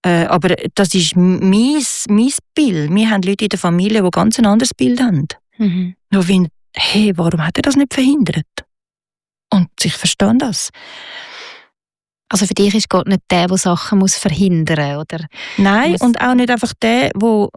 Aber das ist mein Bild. Wir haben Leute in der Familie, die ganz ein anderes Bild haben. Mhm. Nur finden, hey, warum hat er das nicht verhindert? Und ich verstehe das. Also für dich ist Gott nicht der Sachen muss verhindern, oder? Nein, und auch nicht einfach der,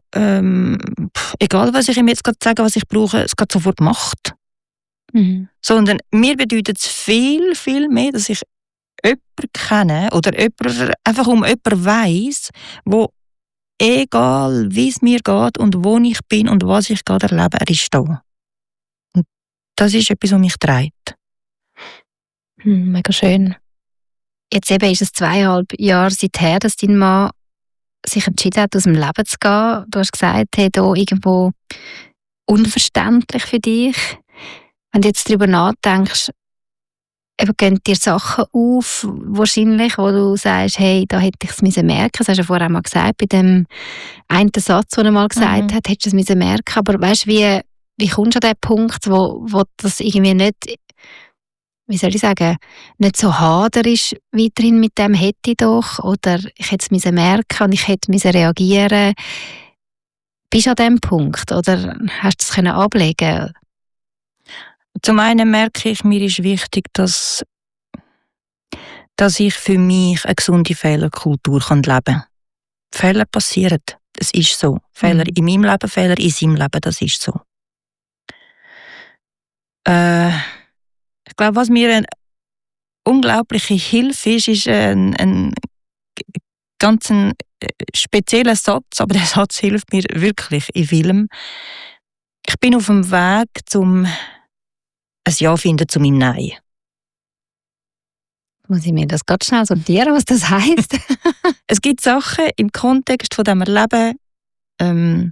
egal was ich ihm jetzt gerade sage, was ich brauche, es gerade sofort macht. Mhm. Sondern mir bedeutet es viel, viel mehr, dass ich jemanden kenne oder einfach jemanden weiss, wo egal wie es mir geht und wo ich bin und was ich gerade erlebe, er ist da. Und das ist etwas, was mich treibt. Mega schön. Jetzt eben ist es 2,5 Jahre seither, dass dein Mann sich entschieden hat, aus dem Leben zu gehen. Du hast gesagt, hey, da irgendwo unverständlich für dich. Wenn du jetzt darüber nachdenkst, eben gehen dir Sachen auf, wahrscheinlich, wo du sagst, hey, da hätte ich es merken müssen. Das hast du ja vorher mal gesagt, bei dem einen Satz, den er mal gesagt hat, hättest du es merken müssen. Aber weißt du, wie kommst du an den Punkt, wo das irgendwie nicht, wie soll ich sagen, nicht so hader ist weiterhin mit dem hätte ich doch, oder ich hätte es merken und ich hätte reagieren. Bist du an diesem Punkt, oder hast du es ablegen? Zum einen merke ich, mir ist wichtig, dass ich für mich eine gesunde Fehlerkultur leben kann. Fehler passieren, das ist so. Fehler in meinem Leben, Fehler in seinem Leben, das ist so. Ich glaube, was mir eine unglaubliche Hilfe ist ein ganz spezieller Satz, aber der Satz hilft mir wirklich in vielem. Ich bin auf dem Weg, zum ein Ja finden zu meinem Nein. Muss ich mir das ganz schnell sortieren, was das heisst? Es gibt Sachen im Kontext von diesem Leben,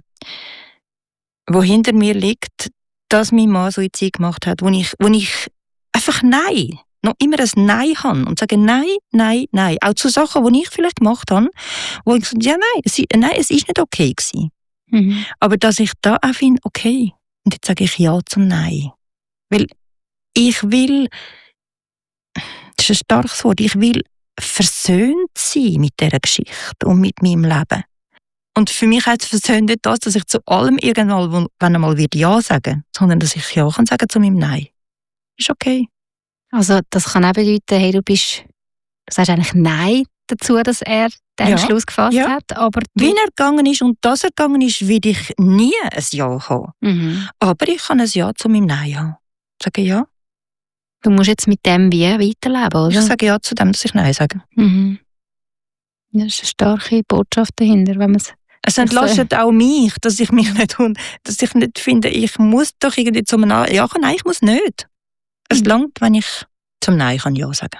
wo hinter mir liegt, dass mein Mann Suizid gemacht hat, wo ich einfach Nein, noch immer ein Nein habe und sage Nein, Nein, Nein. Auch zu Sachen, die ich vielleicht gemacht habe, wo ich sage, ja, nein, es ist nicht okay gewesen. Mhm. Aber dass ich da auch finde, okay, und jetzt sage ich Ja zum Nein. Weil ich will, das ist ein starkes Wort, ich will versöhnt sein mit dieser Geschichte und mit meinem Leben. Und für mich heißt versöhnt nicht das, dass ich zu allem irgendwann, wenn einmal wird Ja sagen, sondern dass ich Ja kann sagen zu meinem Nein. Ist okay. Also das kann auch bedeuten, hey, du sagst eigentlich Nein dazu, dass er den Entschluss gefasst hat. Aber wie er gegangen ist und dass er gegangen ist, will ich nie ein Ja haben. Mhm. Aber ich kann ein Ja zu meinem Nein haben. Ich sage Ja. Du musst jetzt mit dem wie weiterleben, oder? Ich sage Ja zu dem, dass ich Nein sage. Mhm. Das ist eine starke Botschaft dahinter, wenn man es entlastet auch mich, dass ich nicht finde, ich muss doch irgendwie zum Nein. Ja, nein, ich muss nicht. Es langt, wenn ich zum Nein kann Ja sagen.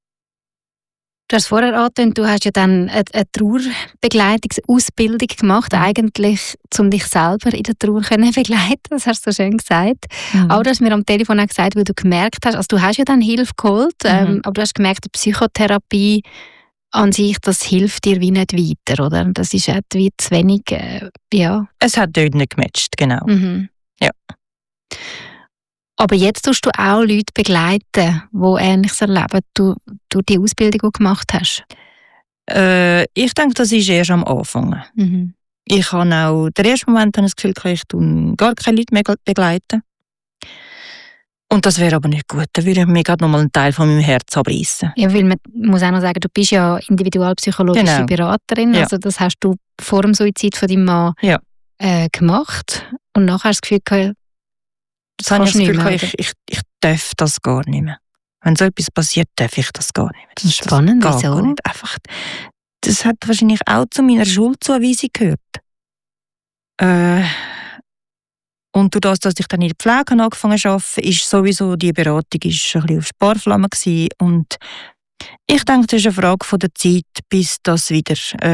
Du hast vorher angetönt, du hast ja dann eine Trauerbegleitungsausbildung gemacht, eigentlich, um dich selber in der Trauer zu begleiten. Das hast du so schön gesagt. Aber du hast mir am Telefon auch gesagt, weil du gemerkt hast, also du hast ja dann Hilfe geholt, aber du hast gemerkt, die Psychotherapie an sich, das hilft dir wie nicht weiter, oder? Das ist wie zu wenig, ja. Es hat dort nicht gematcht, genau. Mhm. Ja. Aber jetzt tust du auch Leute begleiten, die Ähnliches erleben, durch die Ausbildung, die du gemacht hast? Ich denke, das ist erst am Anfang. Mhm. Ich habe auch, den ersten Moment habe ich das Gefühl, ich tue gar keine Leute mehr begleiten. Und das wäre aber nicht gut, dann würde ich mir gerade noch mal einen Teil von meinem Herz abreißen. Ja, weil man muss auch noch sagen, du bist ja individualpsychologische Beraterin, also das hast du vor dem Suizid von deinem Mann gemacht und nachher hast du das Gefühl, das habe ich das Gefühl, ich darf das gar nicht mehr. Wenn so etwas passiert, darf ich das gar nicht mehr. Das ist spannend, wieso? Und einfach, das hat wahrscheinlich auch zu meiner Schuldzuweisung gehört. Und durch das, dass ich dann in der Pflege angefangen zu arbeiten, ist sowieso die Beratung ist ein bisschen auf Sparflamme gewesen. Und ich denke, das ist eine Frage von der Zeit, bis das wieder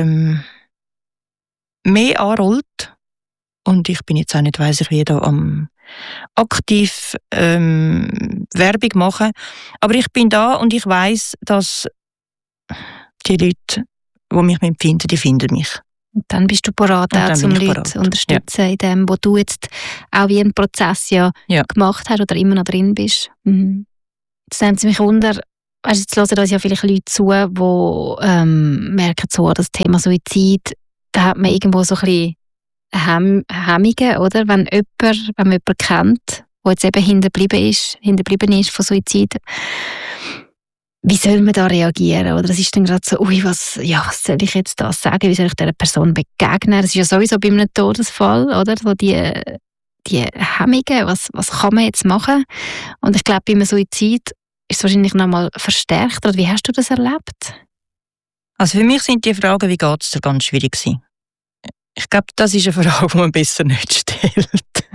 mehr anrollt. Und ich bin jetzt auch nicht, weiss ich, wie da am aktiv Werbung machen. Aber ich bin da und ich weiss, dass die Leute, die mich empfinden, die finden mich. Und dann bist du bereit, auch um Leute zu unterstützen, in dem, wo du jetzt auch wie einen Prozess gemacht hast oder immer noch drin bist. Mhm. Jetzt nimmt es mich wunder, Weißt, jetzt hören uns ja vielleicht Leute zu, die merken, so, das Thema Suizid, da hat man irgendwo so ein bisschen Hemmungen, oder? Wenn man jemanden kennt, der jetzt eben hinterblieben ist von Suizid, wie soll man da reagieren? Oder es ist dann gerade so, was soll ich jetzt da sagen? Wie soll ich dieser Person begegnen? Das ist ja sowieso bei einem Todesfall, oder? So die Hemmungen, was kann man jetzt machen? Und ich glaube, bei einem Suizid ist es wahrscheinlich noch mal verstärkt. Oder wie hast du das erlebt? Also für mich sind die Fragen, wie geht es dir, ganz schwierig gewesen. Ich glaube, das ist eine Frage, die man besser nicht stellt.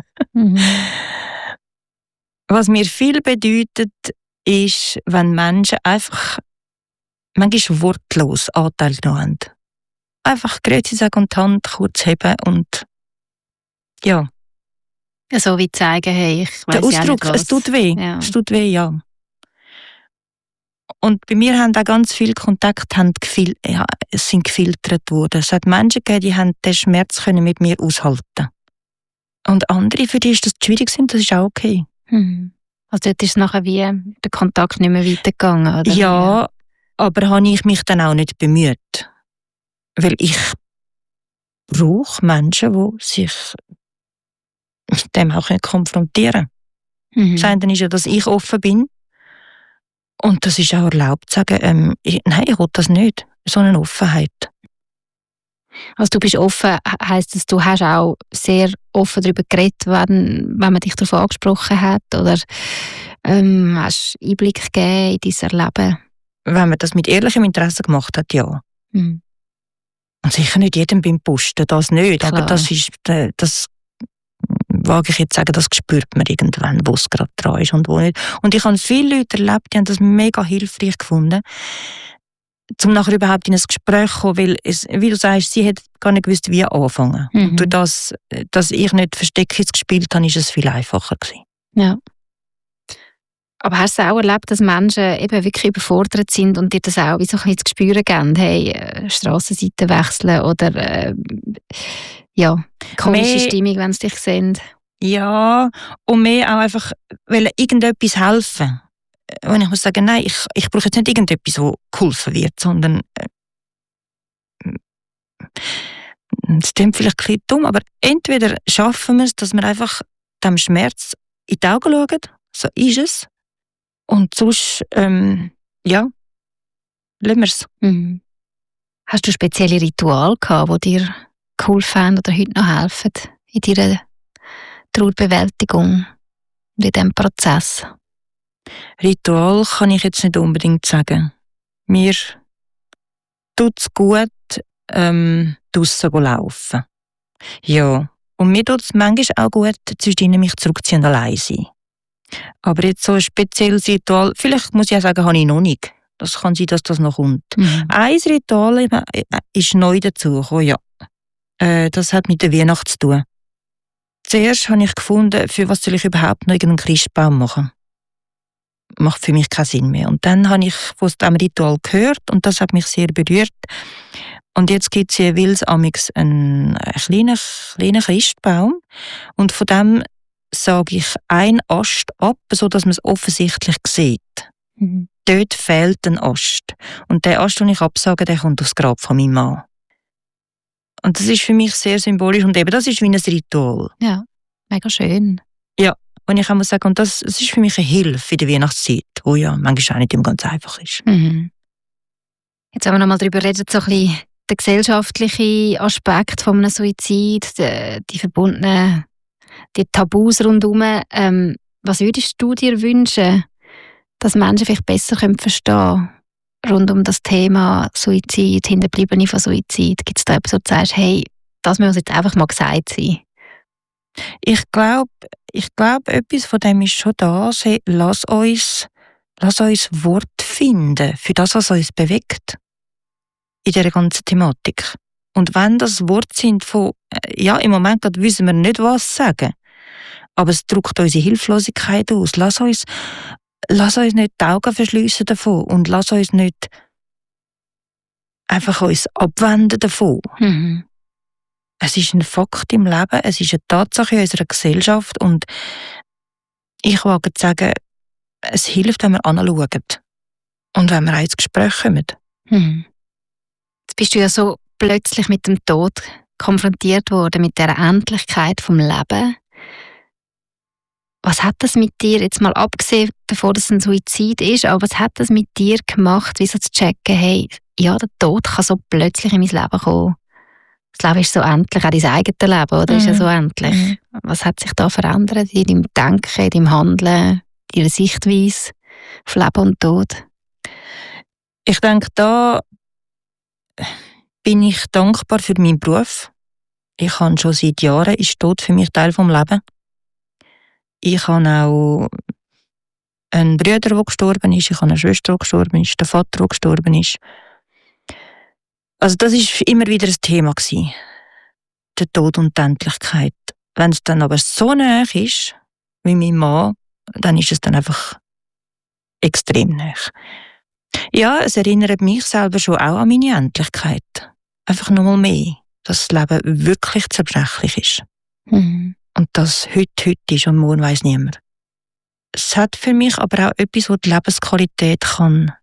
Was mir viel bedeutet, ist, wenn Menschen einfach manchmal wortlos Anteil genommen haben. Einfach Grüezi sagen und die Hand kurz heben und ja. So wie zeigen, hey, ich weiss der Ausdruck, ja nicht was. es tut weh. Ja. Es tut weh, ja. Und bei mir haben auch ganz viele Kontakte sind gefiltert worden. Es hat Menschen gegeben, die haben den Schmerz mit mir aushalten. Und andere, für die ist das schwierig und das ist auch okay. Also dort ist es nachher wie der Kontakt nicht mehr weitergegangen, oder? Ja, aber habe ich mich dann auch nicht bemüht. Weil ich brauche Menschen, die sich mit dem auch konfrontieren können. Das eine ist ja, dass ich offen bin. Und das ist auch erlaubt zu sagen, nein, ich will das nicht. So eine Offenheit. Also du bist offen, heisst das, du hast auch sehr offen darüber geredet, wenn man dich darauf angesprochen hat? Oder hast du Einblick gegeben in dein Erleben? Wenn man das mit ehrlichem Interesse gemacht hat, ja. Und sicher nicht jedem beim Posten, das nicht. Klar. Aber das wage ich jetzt sagen, das spürt man irgendwann, wo es gerade dran ist und wo nicht. Und ich habe viele Leute erlebt, die haben das mega hilfreich gefunden, um nachher überhaupt in ein Gespräch zu kommen, weil, wie du sagst, sie hat gar nicht gewusst, wie anfangen. Und durch das, dass ich nicht Versteckis gespielt habe, ist es viel einfacher gewesen. Ja. Aber hast du auch erlebt, dass Menschen eben wirklich überfordert sind und dir das auch wie so ein bisschen zu spüren geben? Hey, Strassenseite wechseln oder komische Stimmung, wenn sie dich sehen? Ja, und mehr auch einfach irgendetwas helfen. Wenn ich muss sagen, nein, ich brauche jetzt nicht irgendetwas, wo geholfen wird, sondern es klingt vielleicht ein bisschen dumm, aber entweder schaffen wir es, dass wir einfach dem Schmerz in die Augen schauen, so ist es, und sonst, lassen wir es. Hast du spezielle Rituale gehabt, die dir geholfen haben oder heute noch helfen in deiner Trauerbewältigung und in diesem Prozess? Ritual kann ich jetzt nicht unbedingt sagen. Mir tut es gut, draussen laufen. Ja. Und mir tut es manchmal auch gut, zwischen mich zurückziehen und allein sein. Aber jetzt so ein spezielles Ritual, vielleicht muss ich auch sagen, habe ich noch nicht. Das kann sein, dass das noch kommt. Ein Ritual ist neu dazugekommen, ja. Das hat mit der Weihnacht zu tun. Zuerst habe ich gefunden, für was soll ich überhaupt noch irgendeinen Christbaum machen? Macht für mich keinen Sinn mehr. Und dann habe ich von diesem Ritual gehört und das hat mich sehr berührt. Und jetzt gibt es hier wills einen kleinen Christbaum und von dem sage ich einen Ast ab, sodass man es offensichtlich sieht. Dort fehlt ein Ast. Und der Ast, den ich absage, der kommt aufs Grab von meinem Mann. Und das ist für mich sehr symbolisch und eben das ist wie ein Ritual. Ja, mega schön. Ja, und ich kann mal sagen, und das ist für mich eine Hilfe in der Weihnachtszeit, wo ja manchmal auch nicht immer ganz einfach ist. Jetzt wollen wir noch mal darüber reden, so ein bisschen der gesellschaftliche Aspekt von einem Suizid, die verbundenen, die Tabus rundherum. Was würdest du dir wünschen, dass Menschen vielleicht besser verstehen können, rund um das Thema Suizid, Hinterbliebene von Suizid? Gibt es da etwas, wo du sagst, hey, das muss jetzt einfach mal gesagt sein? Ich glaube, etwas von dem ist schon da. Hey, lass uns Wort finden für das, was uns bewegt in dieser ganzen Thematik. Und wenn das Wort sind von, im Moment gerade wissen wir nicht, was sagen, aber es drückt unsere Hilflosigkeit aus. Lass uns nicht die Augen verschliessen davon und lass uns nicht einfach uns abwenden davon. Es ist ein Fakt im Leben, es ist eine Tatsache in unserer Gesellschaft und ich wage zu sagen, es hilft, wenn wir anschauen. Und wenn wir auch ins Gespräch kommen. Jetzt bist du ja so plötzlich mit dem Tod konfrontiert worden, mit der Endlichkeit vom Leben. Was hat das mit dir, jetzt mal abgesehen davon, dass es ein Suizid ist, aber was hat das mit dir gemacht, wie so zu checken, hey, ja, der Tod kann so plötzlich in mein Leben kommen. Das Leben ist so endlich, auch dein eigenes Leben, oder? Ist ja so endlich. Was hat sich da verändert in deinem Denken, in deinem Handeln, in deiner Sichtweise auf Leben und Tod? Ich denke, da bin ich dankbar für meinen Beruf. Ich habe schon seit Jahren, ist Tod für mich Teil vom Leben. Ich habe auch einen Bruder, der gestorben ist, ich habe eine Schwester, die gestorben ist, der Vater, der gestorben ist. Also das war immer wieder ein Thema gewesen. Der Tod und die Endlichkeit. Wenn es dann aber so nah ist, wie mein Mann, dann ist es dann einfach extrem nah. Ja, es erinnert mich selber schon auch an meine Endlichkeit. Einfach nochmal mehr, dass das Leben wirklich zerbrechlich ist. Und dass heute ist und morgen weiss niemand. Es hat für mich aber auch etwas, wo die Lebensqualität kann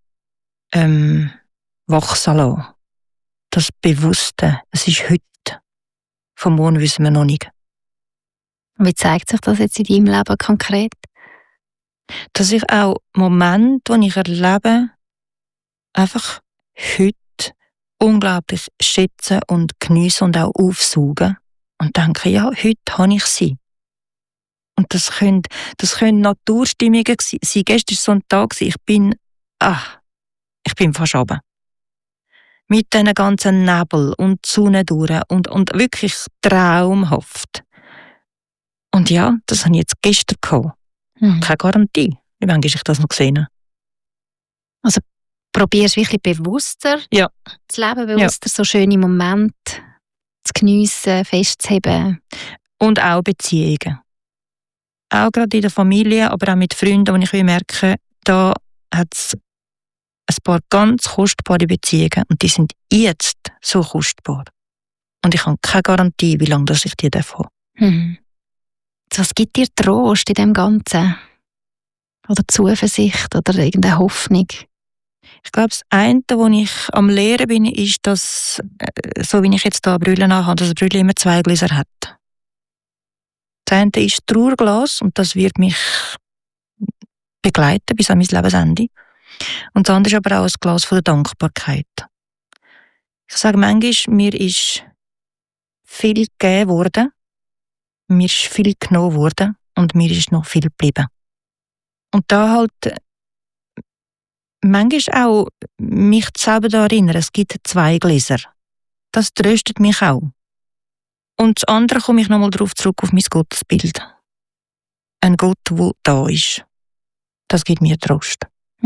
wachsen lassen. Das Bewusste, es ist heute. Von morgen wissen wir noch nicht. Und wie zeigt sich das jetzt in deinem Leben konkret? Dass ich auch Momente, die ich erlebe, einfach heute unglaublich schätze und geniesse und auch aufsauge. Und denke, ja, heute habe ich sie. Und das können Naturstimmungen sein. Gestern war so ein Tag, ich bin fast runter. Mit diesen ganzen Nebel und die Sonne durch und wirklich traumhaft. Und ja, das habe ich jetzt gestern gehabt. Keine Garantie, wie lange ich das noch gesehen habe. Also probierst du wirklich bewusster das Leben, bewusster so schöne Momente zu geniessen, festzuheben. Und auch Beziehungen. Auch gerade in der Familie, aber auch mit Freunden, wo ich merke, da hat es ein paar ganz kostbare Beziehungen und die sind jetzt so kostbar. Und ich habe keine Garantie, wie lange ich die habe. Was gibt dir Trost in dem Ganzen? Oder Zuversicht oder irgendeine Hoffnung? Ich glaube, das eine, wo ich am Lehren bin, ist, dass, so wie ich jetzt hier Brille habe, dass ein Brille immer 2 Gläser hat. Das eine ist Trauerglas und das wird mich begleiten bis an mein Lebensende. Und das andere ist aber auch ein Glas von der Dankbarkeit. Ich sage manchmal, mir ist viel gegeben worden, mir ist viel genommen worden und mir ist noch viel geblieben. Und da halt manchmal auch mich selber daran erinnern, es gibt 2 Gläser. Das tröstet mich auch. Und das andere komme ich nochmal darauf zurück auf mein Gottesbild. Ein Gott, der da ist. Das gibt mir Trost.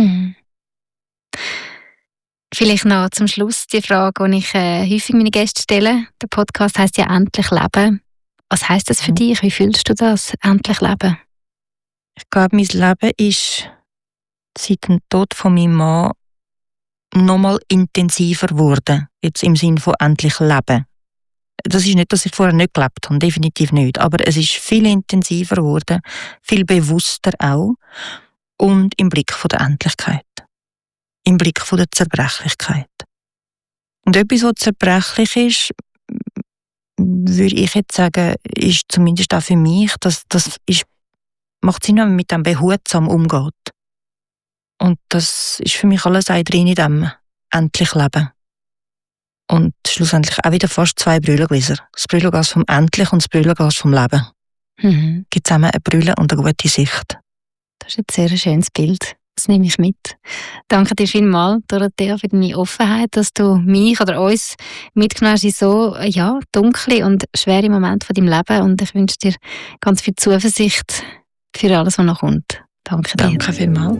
Vielleicht noch zum Schluss die Frage, die ich häufig meine Gäste stelle. Der Podcast heisst ja «Endlich leben». Was heisst das für dich? Wie fühlst du das, endlich leben? Ich glaube, mein Leben ist seit dem Tod von meinem Mann nochmal intensiver geworden. Jetzt im Sinne von endlich leben. Das ist nicht, dass ich vorher nicht gelebt habe, definitiv nicht. Aber es ist viel intensiver geworden, viel bewusster auch. Und im Blick von der Endlichkeit. Im Blick von der Zerbrechlichkeit. Und etwas, was zerbrechlich ist, würde ich jetzt sagen, ist zumindest auch für mich, macht Sinn, wenn man mit dem behutsam umgeht. Und das ist für mich alles auch drin in dem endlich Leben. Und schlussendlich auch wieder fast 2 Brüllegläser. Das Brülleglas vom Endlich und das Brülleglas vom Leben. Gibt zusammen eine Brille und eine gute Sicht. Das ist ein sehr schönes Bild. Das nehme ich mit. Danke dir vielmals, Dorothea, für deine Offenheit, dass du mich oder uns mitgenommen hast in so dunkle und schwere Momente von deinem Leben. Und ich wünsche dir ganz viel Zuversicht für alles, was noch kommt. Danke dir. Danke vielmals.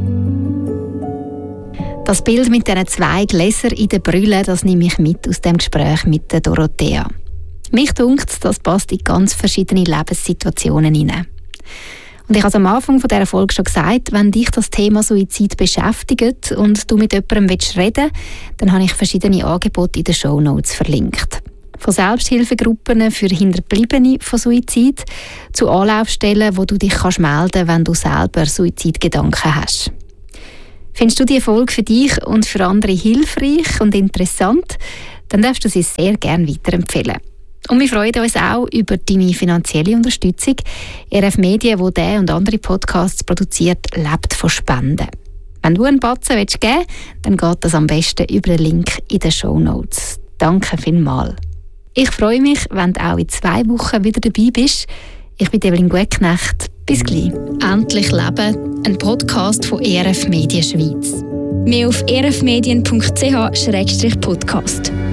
Das Bild mit diesen 2 Gläsern in der Brille, das nehme ich mit aus dem Gespräch mit der Dorothea. Mich dunkt, das passt in ganz verschiedene Lebenssituationen hinein. Und ich habe am Anfang von dieser Folge schon gesagt, wenn dich das Thema Suizid beschäftigt und du mit jemandem reden willst, dann habe ich verschiedene Angebote in den Shownotes verlinkt. Von Selbsthilfegruppen für Hinterbliebene von Suizid zu Anlaufstellen, wo du dich melden kannst, wenn du selber Suizidgedanken hast. Findest du die Folge für dich und für andere hilfreich und interessant? Dann darfst du sie sehr gerne weiterempfehlen. Und wir freuen uns auch über deine finanzielle Unterstützung. RF Medien, wo der und andere Podcasts produziert, lebt von Spenden. Wenn du einen Batzen geben willst, dann geht das am besten über den Link in den Shownotes. Danke vielmals. Ich freue mich, wenn du auch in 2 Wochen wieder dabei bist. Ich bin Evelyn Gutknecht. Bis gleich. Endlich Leben, ein Podcast von ERF Medien Schweiz. Mehr auf erfmedien.ch/podcast.